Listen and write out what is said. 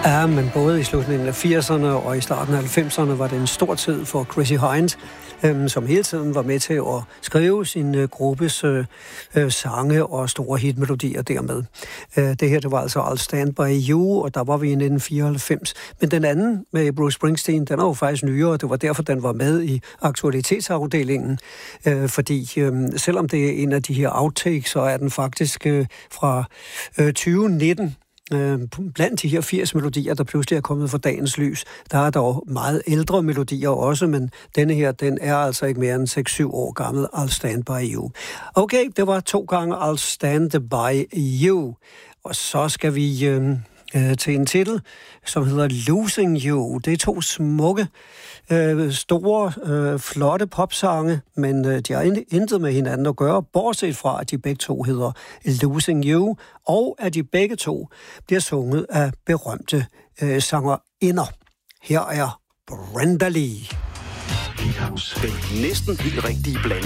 Ja, men både i slutningen af 80'erne og i starten af 90'erne var det en stor tid for Chrissie Hynde, som hele tiden var med til at skrive sin gruppes sange og store hitmelodier dermed. Det her, det var altså I'll Stand By You, og der var vi i 1994. Men den anden med Bruce Springsteen, den er jo faktisk nyere, og det var derfor, den var med i aktualitetsafdelingen. Fordi selvom det er en af de her outtakes, så er den faktisk fra 2019. Blandt de her 80 melodier, der pludselig er kommet for dagens lys, der er dog meget ældre melodier også, men denne her, den er altså ikke mere end 6-7 år gammel, I'll Stand By You. Okay, det var 2 gange I'll Stand By You, og så skal vi til en titel, som hedder Losing You. Det er 2 smukke, store, flotte popsange, men de har intet med hinanden at gøre, bortset fra, at de begge to hedder Losing You, og at de begge to bliver sunget af berømte sangerinder. Her er Brenda Lee. Næsten helt rigtige blanding.